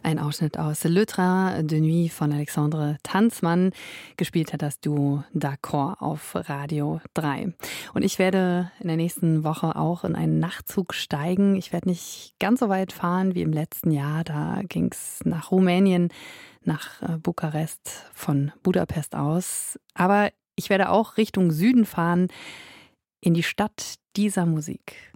Ein Ausschnitt aus Le Train de Nuit von Alexandre Tanzmann. Gespielt hat das Duo D'accord auf Radio 3. Und ich werde in der nächsten Woche auch in einen Nachtzug steigen. Ich werde nicht ganz so weit fahren wie im letzten Jahr. Da ging es nach Rumänien, nach Bukarest von Budapest aus. Aber ich werde auch Richtung Süden fahren, in die Stadt dieser Musik.